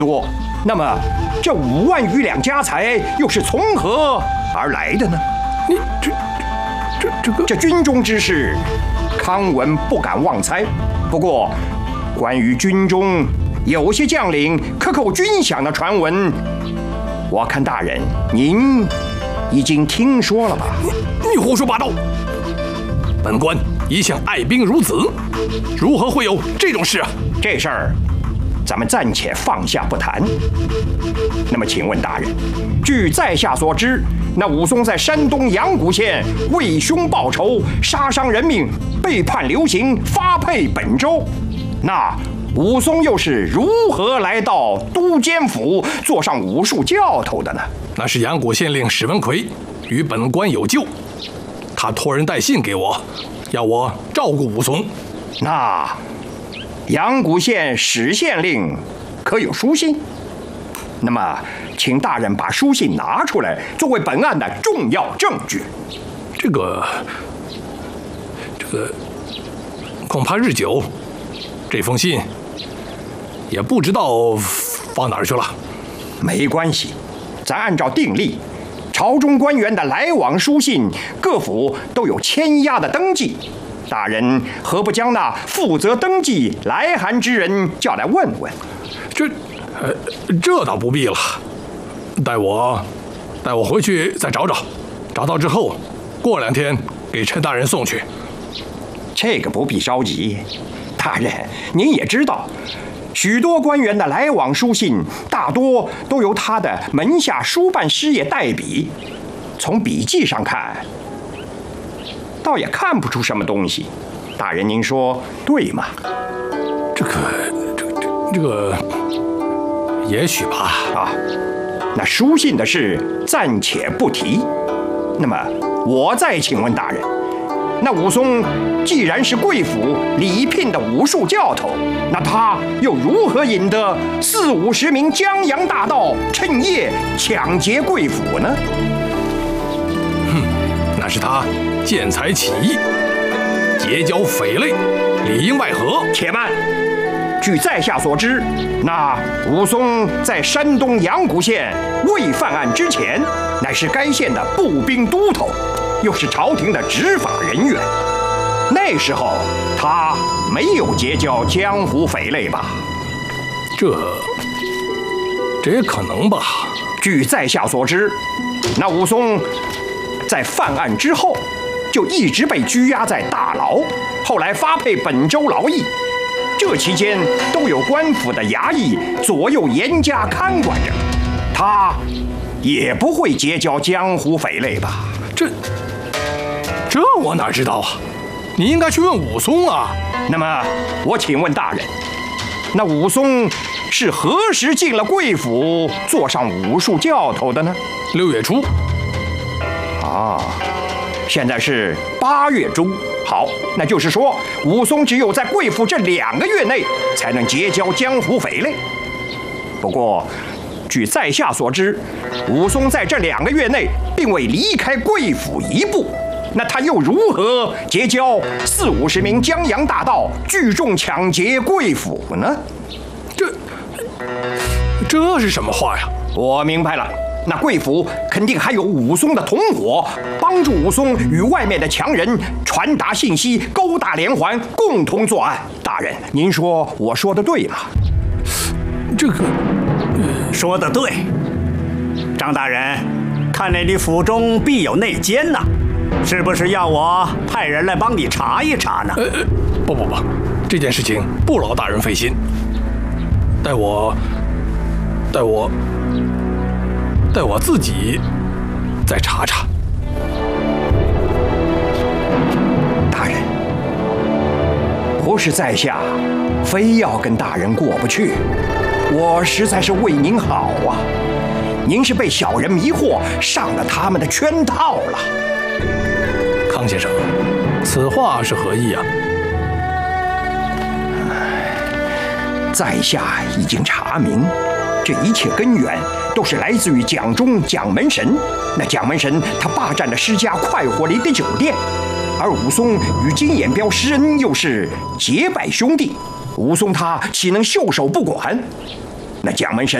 多。那么这5万余两家财又是从何而来的呢？ 你这军中之事，康文不敢妄猜。不过，关于军中有些将领克扣军饷的传闻，我看大人您已经听说了吧？ 你胡说八道！本官一向爱兵如子，如何会有这种事啊？ 这事儿咱们暂且放下不谈。那么，请问大人，据在下所知，那武松在山东阳谷县为兄报仇，杀伤人命，被判流刑，发配本州。那武松又是如何来到都监府，做上武术教头的呢？ 那是阳谷县令史文奎与本官有旧，他托人带信给我，要我照顾武松。 那阳谷县史县令可有书信？那么，请大人把书信拿出来，作为本案的重要证据。 这个，恐怕日久，这封信也不知道放哪儿去了。 没关系，咱按照定例，朝中官员的来往书信，各府都有签押的登记。大人何不将那负责登记来函之人叫来问问？ 这倒不必了，待我回去再找找，找到之后，过2天给陈大人送去。 这个不必着急，大人您也知道，许多官员的来往书信大多都由他的门下书办师爷代笔，从笔迹上看，倒也看不出什么东西。大人您说对吗？ 这个。也许吧。 啊，那书信的事暂且不提。那么，我再请问大人，那武松既然是贵府礼聘的武术教头，那他又如何引得40-50名江洋大盗趁夜抢劫贵府呢？ 那是他见财起意，结交匪类，里应外合。 且慢。据在下所知，那武松在山东阳谷县未犯案之前，乃是该县的步兵都头，又是朝廷的执法人员。那时候他没有结交江湖匪类吧？ 这也可能吧。 据在下所知，那武松在犯案之后，就一直被拘押在大牢，后来发配本州劳役。这期间都有官府的衙役左右严加看管着，他也不会结交江湖匪类吧？ 这我哪知道啊？你应该去问武松啊。 那么我请问大人，那武松是何时进了贵府，做上武术教头的呢 ？6月初。 啊，现在是8月中。好，那就是说，武松只有在贵府这2个月内才能结交江湖匪类。不过，据在下所知，武松在这2个月内并未离开贵府一步，那他又如何结交40-50名江洋大盗，聚众抢劫贵府呢？ 这是什么话呀？ 我明白了。那贵府肯定还有武松的同伙，帮助武松与外面的强人传达信息，勾搭连环，共同作案。大人，您说我说的对吗？ 说得对。张大人，看来你府中必有内奸呐，是不是要我派人来帮你查一查呢？ 不，这件事情不劳大人费心，待我自己再查查。 大人，不是在下非要跟大人过不去，我实在是为您好啊。您是被小人迷惑，上了他们的圈套了。 康先生，此话是何意啊？ 在下已经查明，这一切根源都是来自于蒋中蒋门神。那蒋门神他霸占了施家快活林的酒店，而武松与金眼彪施恩又是结拜兄弟，武松他岂能袖手不管？ 那蒋门神